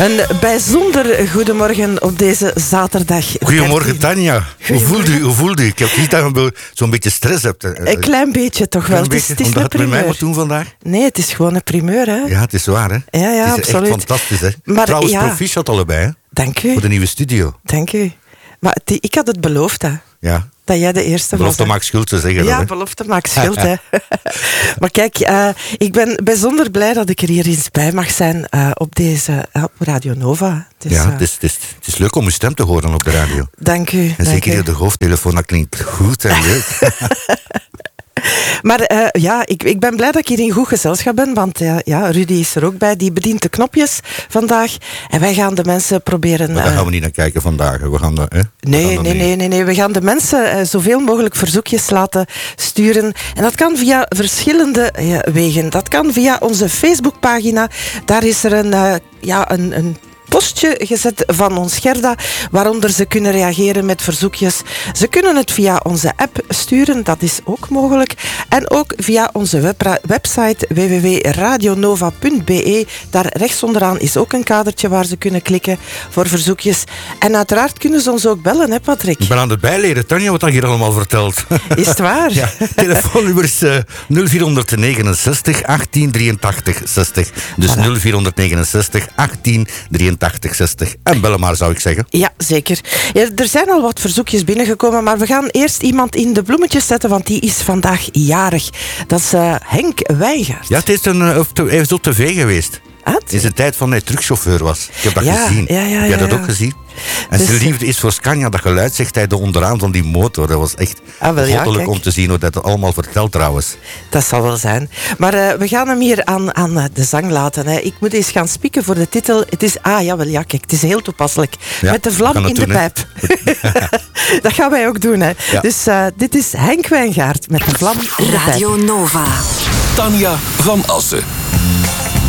Een bijzonder goedemorgen op deze zaterdag. Goedemorgen, Tanja. Hoe voelt u? Ik heb niet dat je zo'n beetje stress hebt. Een klein beetje toch wel. Het is omdat een het met mij primeur. moet doen vandaag? Nee, het is gewoon een primeur, hè? Ja, het is waar, hè? Ja, het is absoluut. echt fantastisch, hè? Maar, trouwens, ja. proficiat allebei, hè? Dank u. Voor de nieuwe studio. Dank u. Maar ik had het beloofd, hè? Ja. Dat jij de eerste Belofte was. maakt schuld, ze zeggen Ja, dat, hè? belofte maakt schuld, hè. Maar kijk, ik ben bijzonder blij dat ik er hier eens bij mag zijn op deze op Radio Nova. Dus, ja, het is leuk om uw stem te horen op de radio. Dank u. En zeker hier de hoofdtelefoon, dat klinkt goed en leuk. Maar ik ben blij dat ik hier in goed gezelschap ben, want Rudy is er ook bij. Die bedient de knopjes vandaag. En wij gaan de mensen proberen... Maar daar gaan we niet naar kijken vandaag. We gaan Nee. We gaan de mensen zoveel mogelijk verzoekjes laten sturen. En dat kan via verschillende wegen. Dat kan via onze Facebookpagina. Daar is er een postje gezet van ons Gerda, waaronder ze kunnen reageren met verzoekjes. Ze kunnen het via onze app sturen, dat is ook mogelijk. En ook via onze website www.radionova.be. Daar rechts onderaan is ook een kadertje waar ze kunnen klikken voor verzoekjes. En uiteraard kunnen ze ons ook bellen, hè Patrick? Ik ben aan het bijleren, Tanja, wat dat hier allemaal vertelt. Is het waar? Ja, telefoonnummer is 0469 1883 60. Dus 0469 1883 60. En bellen maar, zou ik zeggen. Ja, zeker. Ja, er zijn al wat verzoekjes binnengekomen, maar we gaan eerst iemand in de bloemetjes zetten, want die is vandaag jarig. Dat is Henk Wijngaard. Ja, hij is op tv geweest. Wat? In zijn tijd van hij truckchauffeur was. Ik heb dat gezien. Heb jij dat ook gezien? En Dus, zijn liefde is voor Scania. Dat geluid zegt hij er onderaan van die motor. Dat was echt goddelijk om te zien hoe dat allemaal vertelt trouwens. Dat zal wel zijn. Maar we gaan hem hier aan de zang laten. Hè. Ik moet eens gaan spieken voor de titel. Het is, kijk, het is heel toepasselijk. Ja, met de vlam in de pijp. Dat gaan wij ook doen. Hè. Ja. Dus dit is Henk Wijngaard met de vlam in de pijp. Radio Nova. Tanja van Assen.